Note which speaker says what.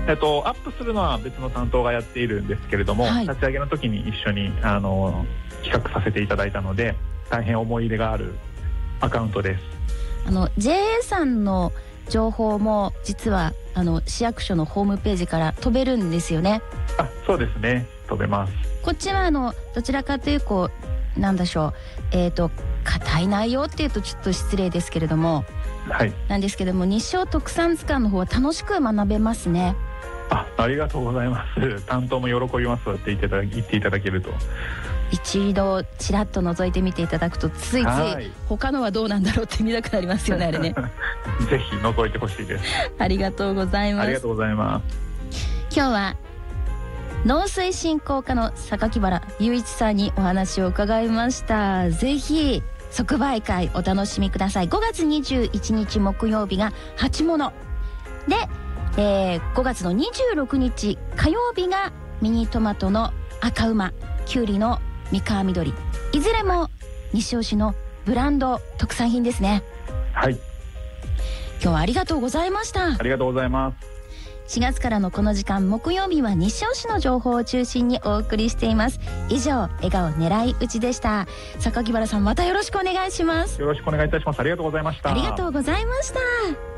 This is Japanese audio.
Speaker 1: アップするのは別の担当がやっているんですけれども、
Speaker 2: はい、
Speaker 1: 立ち上げの時に一緒に企画させていただいたので、大変思い入れがあるアカウントです。
Speaker 2: JA さんの情報も実は市役所のホームページから飛べるんですよね。
Speaker 1: そうですね、飛べます。
Speaker 2: こっちはどちらかというなんでしょう、硬い内容っていうとちょっと失礼ですけれども、
Speaker 1: はい、
Speaker 2: なんですけども、日照特産図鑑の方は楽しく学べますね。
Speaker 1: ありがとうございます。担当も喜びますって言っていただけると。
Speaker 2: 一度ちらっと覗いてみていただくと、ついつい他のはどうなんだろうって見たくなりますよね、あれね。
Speaker 1: ぜひ覗いてほしいです。
Speaker 2: ありがとうございます。
Speaker 1: ありがとうございます。
Speaker 2: 今日は農水振興課の榊原雄一さんにお話を伺いました。ぜひ即売会お楽しみください。5月21日木曜日が鉢物で、5月の26日火曜日がミニトマトの赤馬、きゅうりの三河緑、いずれも西尾市のブランド特産品ですね。
Speaker 1: はい、
Speaker 2: 今日はありがとうございました。
Speaker 1: ありがとうございます。
Speaker 2: 4月からのこの時間、木曜日は西尾市の情報を中心にお送りしています。以上、笑顔狙い撃ちでした。榊原さん、またよろしくお願いします。
Speaker 1: よろしくお願いいたします。ありがとうございました。
Speaker 2: ありがとうございました。